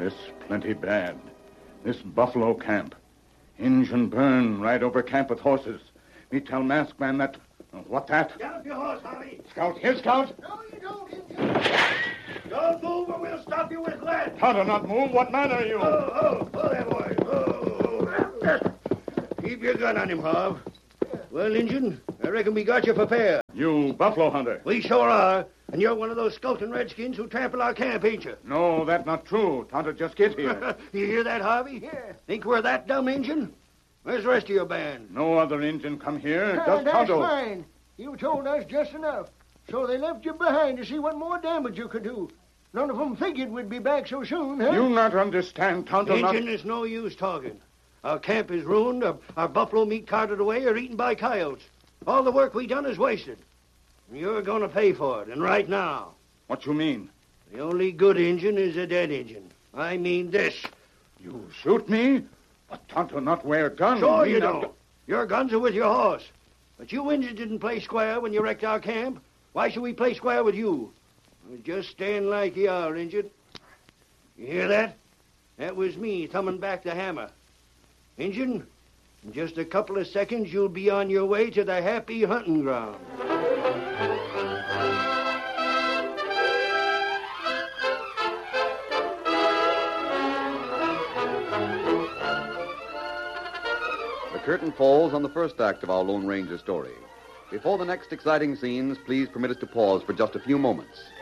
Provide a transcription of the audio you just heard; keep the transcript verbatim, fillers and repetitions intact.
This plenty bad. This buffalo camp. Injun burn ride over camp with horses. Me tell masked man that... What that? Get up your horse, Harvey. Scout, here, Scout. No, you don't, Injun. Don't move or we'll stop you with lead. How to not move? What man are you? Oh, oh, oh there, boy. Oh, oh. Keep your gun on him, Harv. Well, Injun, I reckon we got you for fair. You buffalo hunter. We sure are. And you're one of those skulking redskins who trample our camp, ain't you? No, that's not true. Tonto just get here. You hear that, Harvey? Yeah. Think we're that dumb, Injun? Where's the rest of your band? No other Injun come here. Uh, Just that's Tonto. fine. You told us just enough. So they left you behind to see what more damage you could do. None of them figured we'd be back so soon, huh? You not understand, Tonto. Injun, not... it's no use talking. Our camp is ruined, our, our buffalo meat carted away or eaten by coyotes. All the work we done is wasted. You're going to pay for it, and right now. What you mean? The only good Injun is a dead Injun. I mean this. You shoot me? But Tonto not wear gun. Sure Me you not... don't. Your guns are with your horse. But you Injuns didn't play square when you wrecked our camp. Why should we play square with you? Well, just stand like you are, Injun. You hear that? That was me thumbing back the hammer. Injun, in just a couple of seconds, you'll be on your way to the happy hunting ground. The curtain falls on the first act of our Lone Ranger story. Before the next exciting scenes, please permit us to pause for just a few moments.